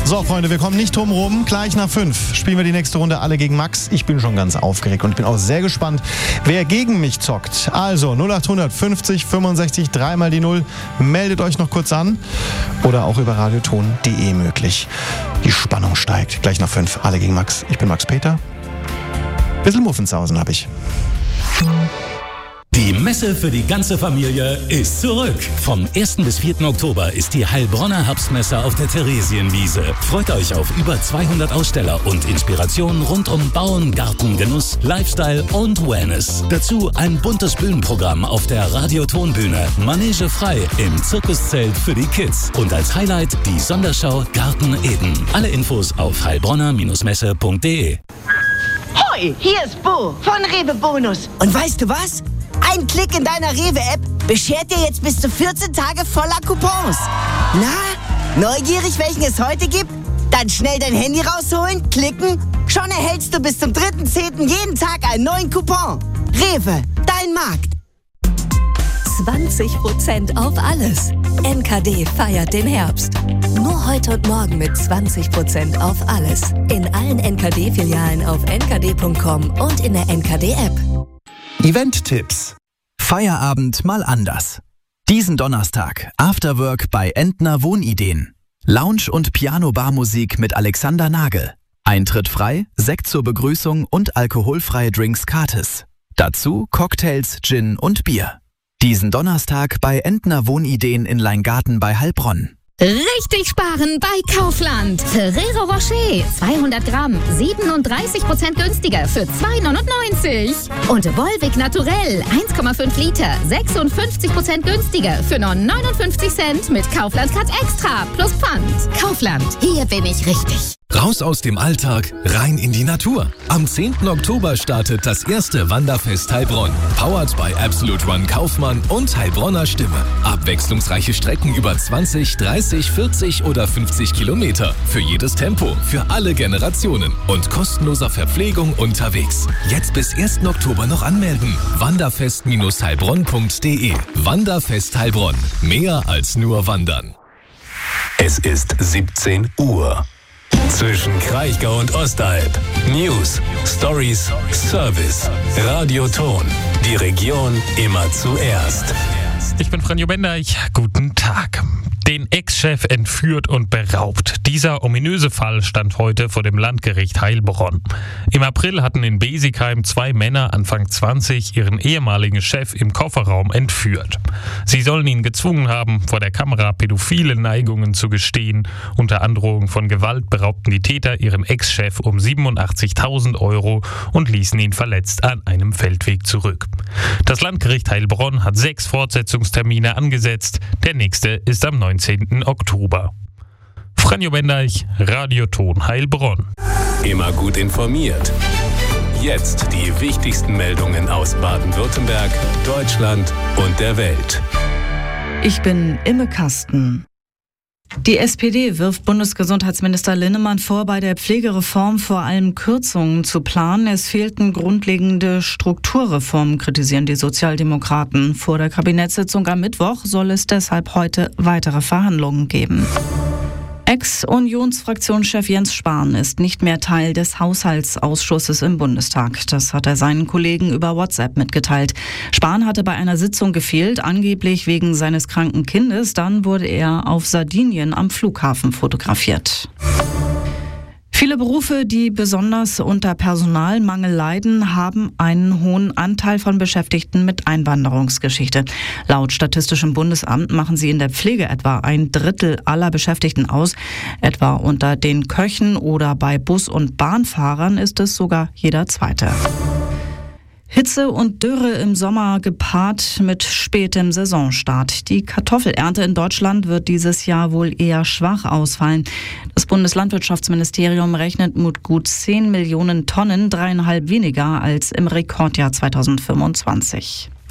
So, Freunde, wir kommen nicht drum rum. Gleich nach 5 spielen wir die nächste Runde alle gegen Max. Ich bin schon ganz aufgeregt und bin auch sehr gespannt, wer gegen mich zockt. Also 0800 50 65 3 mal die 0. Meldet euch noch kurz an. Oder auch über radioton.de möglich. Die Spannung steigt. Gleich nach 5 alle gegen Max. Ich bin Max Peter. Bisschen Muffensausen habe ich. Die Messe für die ganze Familie ist zurück. Vom 1. bis 4. Oktober ist die Heilbronner Herbstmesse auf der Theresienwiese. Freut euch auf über 200 Aussteller und Inspirationen rund um Bauen, Garten, Genuss, Lifestyle und Wellness. Dazu ein buntes Bühnenprogramm auf der Radiotonbühne, Manege frei im Zirkuszelt für die Kids und als Highlight die Sonderschau Garten Eden. Alle Infos auf heilbronner-messe.de. Hoi, hier ist Bo von Rewe Bonus. Und weißt du was? Ein Klick in deiner Rewe-App beschert dir jetzt bis zu 14 Tage voller Coupons. Na, neugierig, welchen es heute gibt? Dann schnell dein Handy rausholen, klicken. Schon erhältst du bis zum 3.10. jeden Tag einen neuen Coupon. Rewe, dein Markt. 20% auf alles. NKD feiert den Herbst. Nur heute und morgen mit 20% auf alles. In allen NKD-Filialen auf nkd.com und in der NKD-App. Event-Tipps. Feierabend mal anders. Diesen Donnerstag Afterwork bei Entner Wohnideen. Lounge- und Piano-Bar-Musik mit Alexander Nagel. Eintritt frei, Sekt zur Begrüßung und alkoholfreie Drinks gratis. Dazu Cocktails, Gin und Bier. Diesen Donnerstag bei Entner Wohnideen in Leingarten bei Heilbronn. Richtig sparen bei Kaufland. Ferrero Rocher 200 Gramm 37% günstiger für 2,99. Und Volvic Naturell 1,5 Liter 56% günstiger für nur 59 Cent mit Kaufland Cut Extra plus Pfand. Kaufland, hier bin ich richtig. Raus aus dem Alltag, rein in die Natur. Am 10. Oktober startet das erste Wanderfest Heilbronn. Powered by Absolute Run Kaufmann und Heilbronner Stimme. Abwechslungsreiche Strecken über 20, 30, 40 oder 50 Kilometer. Für jedes Tempo, für alle Generationen. Und kostenloser Verpflegung unterwegs. Jetzt bis 1. Oktober noch anmelden. Wanderfest-heilbronn.de. Wanderfest Heilbronn. Mehr als nur wandern. Es ist 17 Uhr. Zwischen Kraichgau und Ostalb. News, Stories, Service. Radioton. Die Region immer zuerst. Ich bin Franjo Bender. Guten Tag. Den Ex-Chef entführt und beraubt. Dieser ominöse Fall stand heute vor dem Landgericht Heilbronn. Im April hatten in Besigheim 2 Männer Anfang 20 ihren ehemaligen Chef im Kofferraum entführt. Sie sollen ihn gezwungen haben, vor der Kamera pädophile Neigungen zu gestehen. Unter Androhung von Gewalt beraubten die Täter ihren Ex-Chef um 87.000 € und ließen ihn verletzt an einem Feldweg zurück. Das Landgericht Heilbronn hat 6 Fortsetzungstermine angesetzt. Der nächste ist am 19. Oktober. Franjo Bendeich, Radioton Heilbronn. Immer gut informiert. Jetzt die wichtigsten Meldungen aus Baden-Württemberg, Deutschland und der Welt. Ich bin Imme Kasten. Die SPD wirft Bundesgesundheitsminister Linnemann vor, bei der Pflegereform vor allem Kürzungen zu planen. Es fehlten grundlegende Strukturreformen, kritisieren die Sozialdemokraten. Vor der Kabinettssitzung am Mittwoch soll es deshalb heute weitere Verhandlungen geben. Ex-Unionsfraktionschef Jens Spahn ist nicht mehr Teil des Haushaltsausschusses im Bundestag. Das hat er seinen Kollegen über WhatsApp mitgeteilt. Spahn hatte bei einer Sitzung gefehlt, angeblich wegen seines kranken Kindes. Dann wurde er auf Sardinien am Flughafen fotografiert. Viele Berufe, die besonders unter Personalmangel leiden, haben einen hohen Anteil von Beschäftigten mit Einwanderungsgeschichte. Laut Statistischem Bundesamt machen sie in der Pflege etwa 1/3 aller Beschäftigten aus. Etwa unter den Köchen oder bei Bus- und Bahnfahrern ist es sogar jeder Zweite. Hitze und Dürre im Sommer gepaart mit spätem Saisonstart. Die Kartoffelernte in Deutschland wird dieses Jahr wohl eher schwach ausfallen. Das Bundeslandwirtschaftsministerium rechnet mit gut 10 Millionen Tonnen, 3,5 weniger als im Rekordjahr 2025.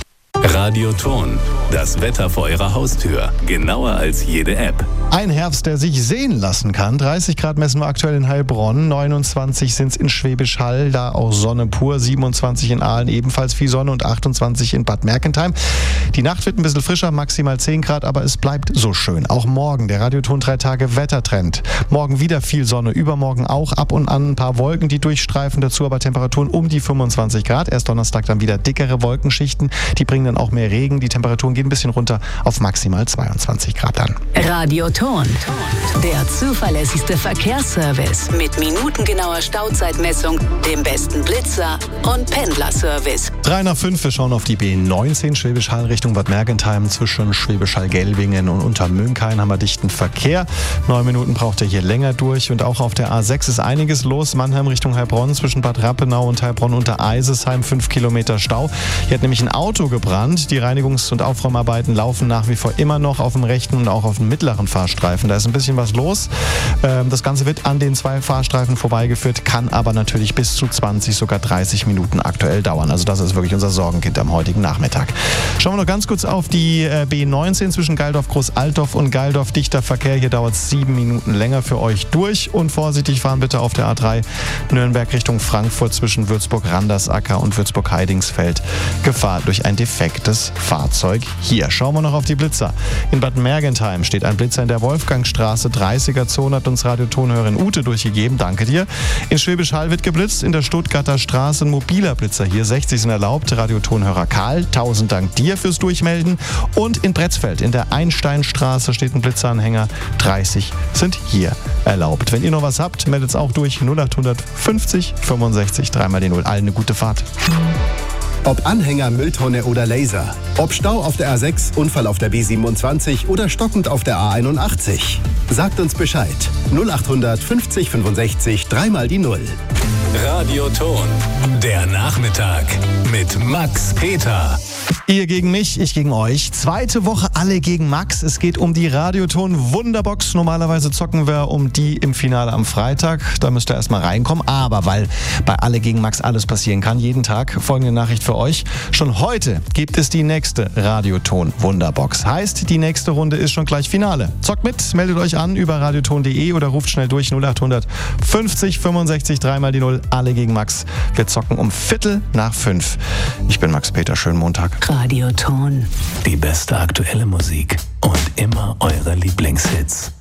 Radioton, das Wetter vor Ihrer Haustür. Genauer als jede App. Ein Herbst, der sich sehen lassen kann. 30 Grad messen wir aktuell in Heilbronn, 29 sind es in Schwäbisch Hall, da auch Sonne pur, 27 in Aalen ebenfalls viel Sonne und 28 in Bad Mergentheim. Die Nacht wird ein bisschen frischer, maximal 10 Grad, aber es bleibt so schön. Auch morgen, der Radioton 3 Tage Wettertrend. Morgen wieder viel Sonne, übermorgen auch ab und an ein paar Wolken, die durchstreifen, dazu aber Temperaturen um die 25 Grad. Erst Donnerstag dann wieder dickere Wolkenschichten, die bringen dann auch mehr Regen. Die Temperaturen gehen ein bisschen runter auf maximal 22 Grad dann. Radioton, der zuverlässigste Verkehrsservice mit minutengenauer Stauzeitmessung, dem besten Blitzer und Pendlerservice. 3 nach 5, wir schauen auf die B19 Schwäbisch Hall Richtung Bad Mergentheim. Zwischen Schwäbisch Hall-Gelbingen und Untermünkein haben wir dichten Verkehr. 9 Minuten braucht er hier länger durch. Und auch auf der A6 ist einiges los. Mannheim Richtung Heilbronn, zwischen Bad Rappenau und Heilbronn unter Eisesheim 5 Kilometer Stau. Hier hat nämlich ein Auto gebrannt. Die Reinigungs- und Aufräumarbeiten laufen nach wie vor immer noch auf dem rechten und auch auf dem mittleren Fahrstreifen. Da ist ein bisschen was los. Das Ganze wird an den 2 Fahrstreifen vorbeigeführt, kann aber natürlich bis zu 20, sogar 30 Minuten aktuell dauern. Also das ist wirklich unser Sorgenkind am heutigen Nachmittag. Schauen wir noch ganz kurz auf die B19 zwischen Geildorf-Groß-Altdorf und Geildorf. Dichter Verkehr, hier dauert es 7 Minuten länger für euch durch. Und vorsichtig fahren bitte auf der A3 Nürnberg Richtung Frankfurt zwischen Würzburg-Randersacker und Würzburg-Heidingsfeld. Gefahr durch ein defektes Fahrzeug hier. Schauen wir noch auf die Blitzer. In Bad Mergentheim steht ein Blitzer in der Wolfgangstraße, 30er-Zone, hat uns Radiotonhörerin Ute durchgegeben. Danke dir. In Schwäbisch Hall wird geblitzt, in der Stuttgarter Straße ein mobiler Blitzer hier. 60 sind erlaubt. Radiotonhörer Karl, 1000 Dank dir fürs Durchmelden. Und in Bretzfeld, in der Einsteinstraße, steht ein Blitzeranhänger. 30 sind hier erlaubt. Wenn ihr noch was habt, meldet es auch durch. 0800 50 65 3 mal die 0. Allen eine gute Fahrt. Ob Anhänger, Mülltonne oder Laser. Ob Stau auf der A6, Unfall auf der B27 oder stockend auf der A81. Sagt uns Bescheid. 0800 50 65 3 mal die 0. Radioton, der Nachmittag mit Max Peter. Ihr gegen mich, ich gegen euch. 2. Woche alle gegen Max. Es geht um die Radioton Wunderbox. Normalerweise zocken wir um die im Finale am Freitag. Da müsst ihr erstmal reinkommen. Aber weil bei alle gegen Max alles passieren kann, jeden Tag, folgende Nachricht für euch. Schon heute gibt es die nächste Radioton Wunderbox. Heißt, die nächste Runde ist schon gleich Finale. Zockt mit, meldet euch an über radioton.de oder ruft schnell durch 0800 50 65 3 mal die 0. Alle gegen Max. Wir zocken um 4:45. Ich bin Max Peter. Schönen Montag. Radioton. Die beste aktuelle Musik und immer eure Lieblingshits.